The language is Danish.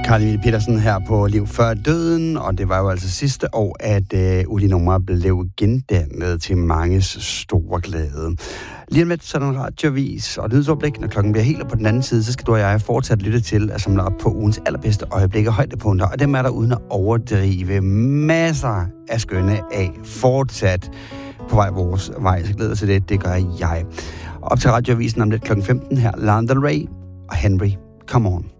Carl Emil Petersen her på Liv før døden, og det var jo altså sidste år, at Uli Nummer blev gendannet til manges store glæde. Lige om lidt, så er der en radioavis og nyhedsoverblik. Når klokken bliver helt, og på den anden side, så skal du og jeg fortsat lytte til at samle op på ugens allerbedste øjeblikke og højdepunkter, og dem er der uden at overdrive masser af skønne af fortsat på vores vej. Så glæder til det, det gør jeg. Op til radioavisen om lidt klokken 15 her, Lana Del Rey og Henry. Come on.